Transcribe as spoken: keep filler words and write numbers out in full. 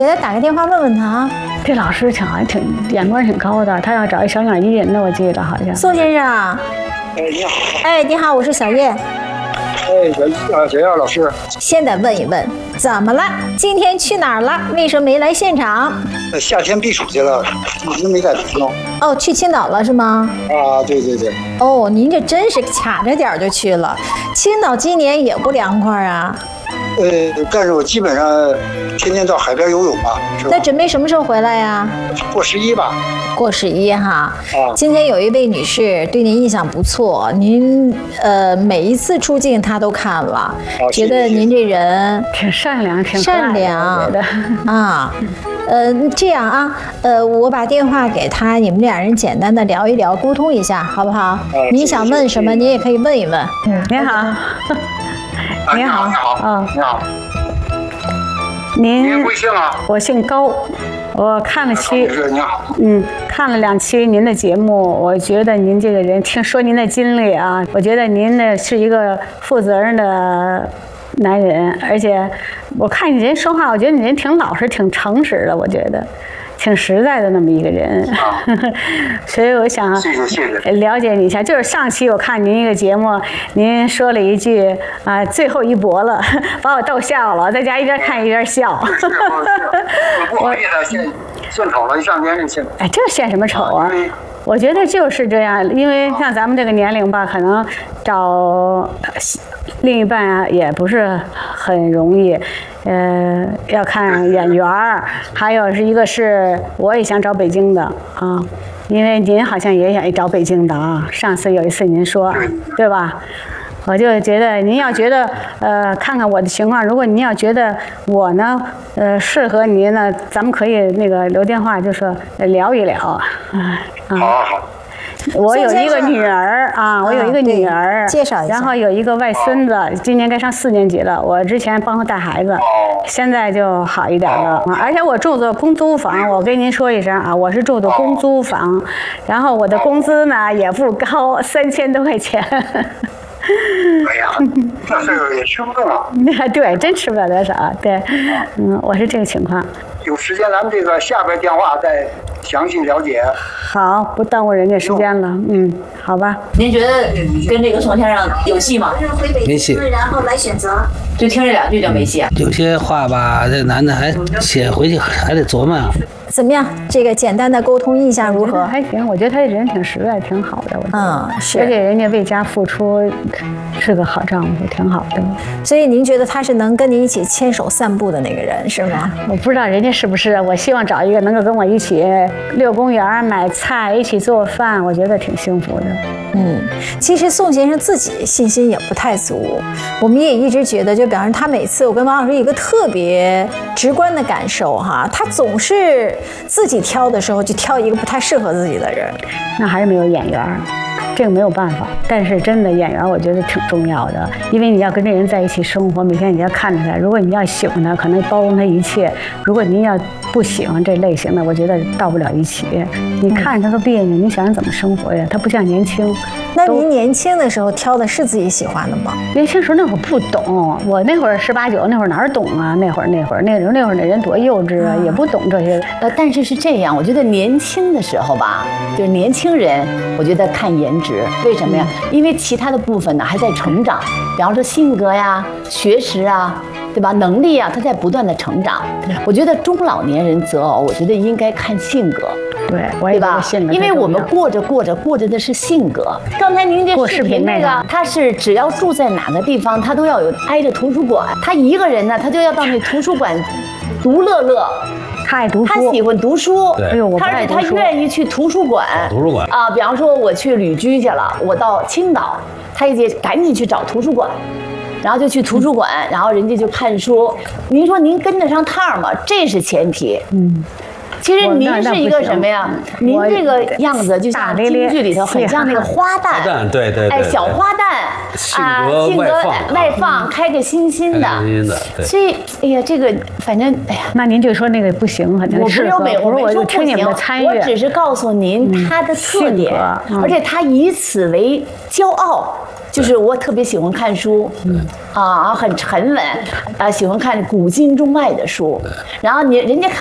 给他打个电话问问他啊。 这老师挺还挺眼光挺高的，他要找一小鸟依人的，我记得好像。 宋先生， 哎，你好。 哎，你好，我是小叶。 哎，小小叶老师， 先得问一问，怎么了？今天去哪儿了？为什么没来现场？ 夏天避暑去了，一直没在北京。 哦，去青岛了是吗？ 啊，对对对。 哦，您这真是卡着点就去了。青岛今年也不凉快啊。 呃，但是我基本上天天到海边游泳吧。 那准备什么时候回来呀？ 过十一吧。 过十一哈。 啊。 今天有一位女士对您印象不错，您呃每一次出镜她都看了， 啊、 觉得您这人挺善良，挺善良啊。呃，这样啊，呃，我把电话给她，你们两人简单的聊一聊，沟通一下，好不好？ 啊、 您想问什么，您也可以问一问。 嗯，您好。 你好，你好， 啊， 你好， 您您贵姓啊？ 我姓高，我看了期， 你好， 嗯，看了两期您的节目，我觉得您这个人，听说您的经历啊，我觉得您呢是一个负责任的男人，而且我看你人说话，我觉得你人挺老实、挺诚实的，我觉得。挺实在的那么一个人，啊、所以我想了解你一下。就是上期我看您一个节目，您说了一句啊、呃，最后一搏了，把我逗笑了，在家一边看一边笑。 是是，我不好意思，献献丑了，一上年龄献。 哎，这献什么丑啊？我觉得就是这样，因为像咱们这个年龄吧，可能找另一半啊也不是很容易。呃，要看眼缘儿，还有是一个是我也想找北京的啊，因为您好像也想找北京的啊。上次有一次您说，对吧？我就觉得您要觉得呃，看看我的情况，如果您要觉得我呢呃适合您呢，咱们可以那个留电话，就说聊一聊啊。 好好好。 我有一个女儿啊，我有一个女儿， 介绍一下， 然后有一个外孙子，今年该上四年级了。我之前帮他带孩子，现在就好一点了。而且我住的公租房，我跟您说一声啊，我是住的公租房，然后我的工资呢也不高，三千多块钱。 哎呀，这事也吃不动啊。 对，真吃不了多少。对，嗯，我是这个情况。 有时间咱们这个下边电话再详细了解。 好，不耽误人家时间了。嗯，好吧。 您觉得跟这个宋先生有戏吗？ 没戏。 然后来选择。 就听这两句就没戏啊？ 有些话吧，这男的还写回去还得琢磨。 怎么样？这个简单的沟通印象如何？ 还行，我觉得他这人挺实在，挺好的。我觉得嗯，是。 而且人家为家付出，是个好丈夫，挺好的。 所以您觉得他是能跟您一起牵手散步的那个人，是吗？ 我不知道人家是不是。我希望找一个能够跟我一起遛公园、买菜、一起做饭，我觉得挺幸福的。 嗯，其实宋先生自己信心也不太足，我们也一直觉得，就比方说他每次，我跟王老师有一个特别直观的感受哈，他总是自己挑的时候就挑一个不太适合自己的人， 那还是没有眼缘，这个没有办法。但是真的眼缘，我觉得挺重要的，因为你要跟这人在一起生活，每天你要看着他，如果你要喜欢他，可能包容他一切；如果您要不喜欢这类型的，我觉得到不了一起。你看着他都别扭，你想想怎么生活呀？他不像年轻。 那您年轻的时候挑的是自己喜欢的吗？ 年轻时候那会儿不懂，我那会儿十八九，那会儿哪儿懂啊？那会儿那会儿那时候那会儿那人多幼稚啊，也不懂这些。 呃，但是是这样，我觉得年轻的时候吧，就是年轻人，我觉得看颜值，为什么呀？因为其他的部分呢还在成长，比方说性格呀、学识啊。对吧？能力啊，他在不断的成长。我觉得中老年人择偶，我觉得应该看性格。 对，我也觉得性格， 因为我们过着过着过着的是性格。刚才您这视频那个，他是只要住在哪个地方，他都要有挨着图书馆。他一个人呢，他就要到那图书馆独乐乐。 他爱读书， 他喜欢读书。 哎呦，我不爱读书。 他愿意去图书馆。 图书馆啊，比方说我去旅居去了，我到青岛，他也得赶紧去找图书馆。然后就去图书馆，嗯、然后人家就看书。您说您跟得上趟吗？这是前提。嗯，其实您是一个什么呀？您这个样子就像京剧里头很像那个花旦。 花旦，对对对。 哎，小花旦啊，性格外放，开个心心的。开心的，对。所以，哎呀，这个反正，哎呀， 那您就说那个不行，很我不是没我没说听你们的参与， 我只是告诉您他的特点，而且他以此为骄傲。 就是我特别喜欢看书，嗯，啊，很沉稳，啊，喜欢看古今中外的书，然后你人家看。